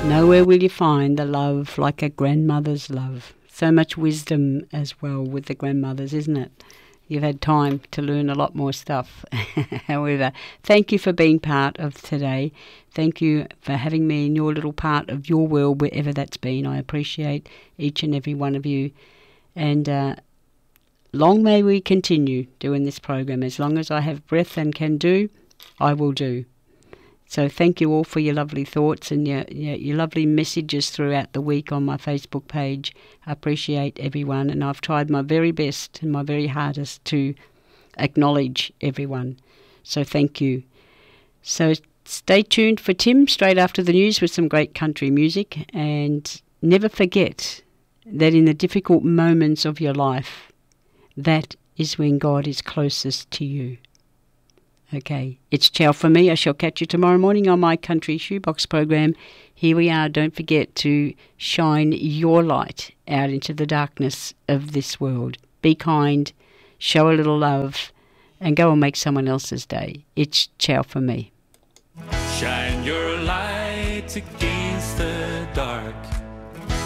Nowhere will you find the love like a grandmother's love. So much wisdom as well with the grandmothers, isn't it? You've had time to learn a lot more stuff. However, thank you for being part of today. Thank you for having me in your little part of your world, wherever that's been. I appreciate each and every one of you. And long may we continue doing this program. As long as I have breath and can do, I will do. So thank you all for your lovely thoughts and your lovely messages throughout the week on my Facebook page. I appreciate everyone, and I've tried my very best and my very hardest to acknowledge everyone. So thank you. So stay tuned for Tim straight after the news with some great country music, and never forget that in the difficult moments of your life, that is when God is closest to you. Okay, it's ciao for me. I shall catch you tomorrow morning on my Country Shoebox program. Here we are. Don't forget to shine your light out into the darkness of this world. Be kind, show a little love, and go and make someone else's day. It's ciao for me. Shine your light against the dark.